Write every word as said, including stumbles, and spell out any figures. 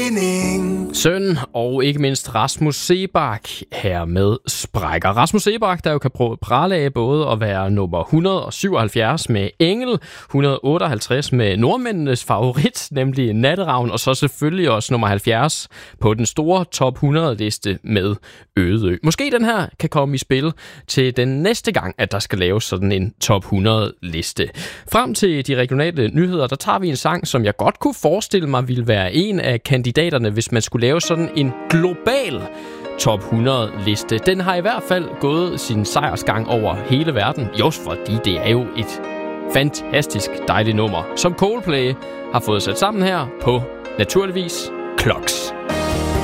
Søn og ikke mindst Rasmus Seebach her med Sprækker. Rasmus Seebach, der jo kan prale af både at være nummer et hundrede og syvoghalvfjerds med Engel, et hundrede og otteoghalvtreds med nordmændenes favorit, nemlig Natteravn, og så selvfølgelig også nummer halvfjerds på den store top hundrede liste med Ødeø. Måske den her kan komme i spil til den næste gang, at der skal laves sådan en top hundrede liste. Frem til de regionale nyheder, der tager vi en sang, som jeg godt kunne forestille mig ville være en af kandidaterne, hvis man skulle lave sådan en global top hundrede liste. Den har i hvert fald gået sin sejrsgang over hele verden, just fordi det er jo et fantastisk dejligt nummer, som Coldplay har fået sat sammen her på naturligvis Clocks.